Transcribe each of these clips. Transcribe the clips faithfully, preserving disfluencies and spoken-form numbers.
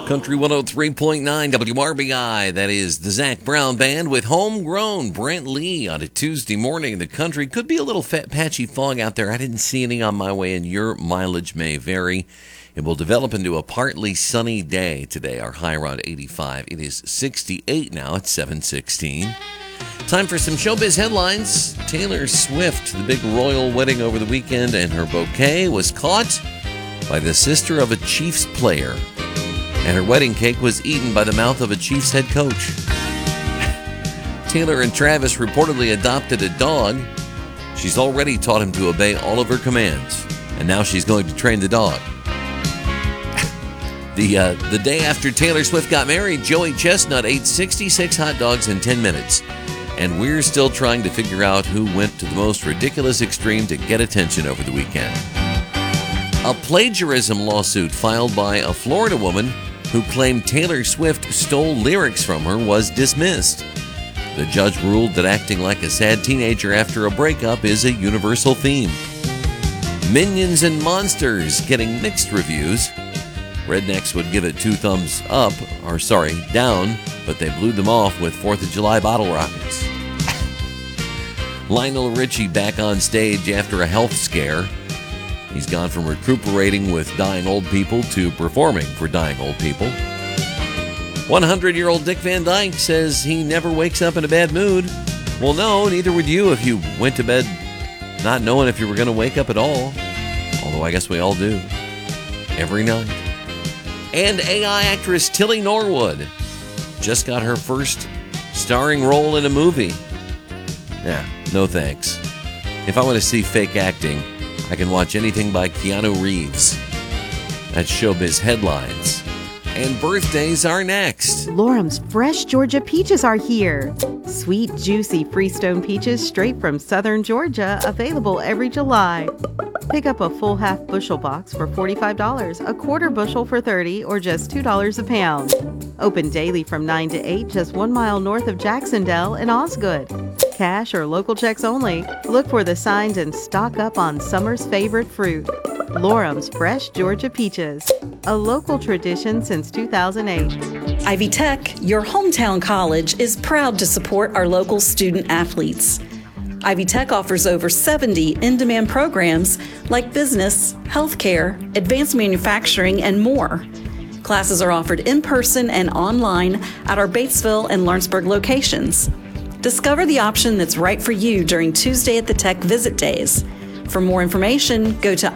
Country one oh three point nine W R B I. That is the Zach Brown Band with Homegrown. Brent Lee on a Tuesday morning in the country. Could be a little fat, patchy fog out there. I didn't see any on my way, and your mileage may vary. It will develop into a partly sunny day today. Our high around eighty-five. It is sixty-eight now at seven sixteen. Time for some showbiz headlines. Taylor Swift, the big royal wedding over the weekend, and her bouquet was caught by the sister of a Chiefs player. And her wedding cake was eaten by the mouth of a Chiefs head coach. Taylor and Travis reportedly adopted a dog. She's already taught him to obey all of her commands, and now she's going to train the dog. the uh, the day after Taylor Swift got married, Joey Chestnut ate sixty-six hot dogs in ten minutes. And we're still trying to figure out who went to the most ridiculous extreme to get attention over the weekend. A plagiarism lawsuit filed by a Florida woman who claimed Taylor Swift stole lyrics from her was dismissed. The judge ruled that acting like a sad teenager after a breakup is a universal theme. Minions and Monsters getting mixed reviews. Rednecks would give it two thumbs up, or sorry, down, but they blew them off with fourth of July bottle rockets. Lionel Richie back on stage after a health scare. He's gone from recuperating with dying old people to performing for dying old people. one hundred-year-old Dick Van Dyke says he never wakes up in a bad mood. Well, no, neither would you if you went to bed not knowing if you were going to wake up at all. Although I guess we all do. Every night. And A I actress Tilly Norwood just got her first starring role in a movie. Yeah, no thanks. If I want to see fake acting, I can watch anything by Keanu Reeves. That's showbiz headlines. And birthdays are next. Lorum's fresh Georgia peaches are here. Sweet, juicy Freestone peaches straight from southern Georgia, available every July. Pick up a full half bushel box for forty-five dollars, a quarter bushel for thirty dollars, or just two dollars a pound. Open daily from nine to eight, just one mile north of Jacksonville in Osgood. Cash or local checks only. Look for the signs and stock up on summer's favorite fruit. Lorum's Fresh Georgia Peaches, a local tradition since two thousand eight. Ivy Tech, your hometown college, is proud to support our local student athletes. Ivy Tech offers over seventy in-demand programs like business, healthcare, advanced manufacturing, and more. Classes are offered in person and online at our Batesville and Lawrenceburg locations. Discover the option that's right for you during Tuesday at the Tech Visit Days. For more information, go to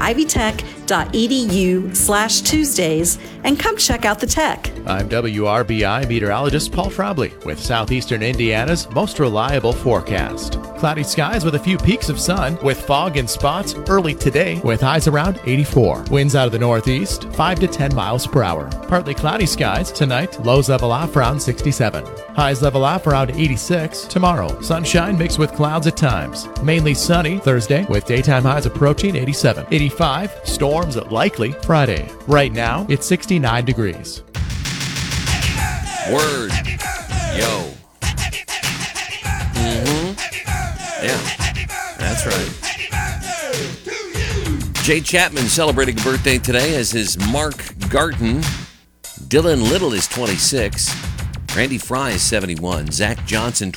ivytech.edu slash Tuesdays and come check out the Tech. I'm W R B I meteorologist Paul Frobley with Southeastern Indiana's most reliable forecast. Cloudy skies with a few peaks of sun with fog in spots early today with highs around eighty-four. Winds out of the northeast, five to ten miles per hour. Partly cloudy skies tonight, lows level off around sixty-seven. Highs level off around eighty-six tomorrow. Sunshine mixed with clouds at times. Mainly sunny Thursday with daytime highs approaching eighty-seven. eighty-five, storms likely Friday. Right now, it's sixty-nine degrees. Word. Yo. Mm-hmm. Yeah, that's right. Jay Chapman celebrating a birthday today, as is Mark Garton. Dylan Little is twenty-six. Randy Fry is seventy-one. Zach Johnson,